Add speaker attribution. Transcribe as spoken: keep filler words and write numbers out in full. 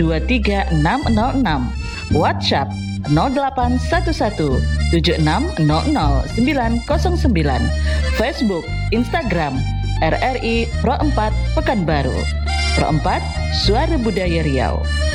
Speaker 1: dua tiga enam nol enam, WhatsApp nol delapan satu satu tujuh enam nol nol sembilan nol sembilan, Facebook, Instagram R R I Pro empat Pekanbaru. Pro empat, Suara Budaya Riau.